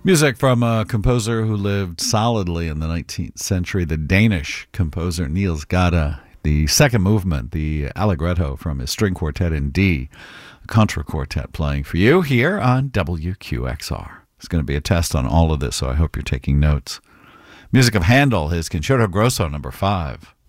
Music from a composer who lived solidly in the 19th century, the Danish composer Niels Gade. The second movement, the Allegretto from his string quartet in D, a contra quartet playing for you here on WQXR. It's going to be a test on all of this, so I hope you're taking notes. Music of Handel, his Concerto Grosso No. 5.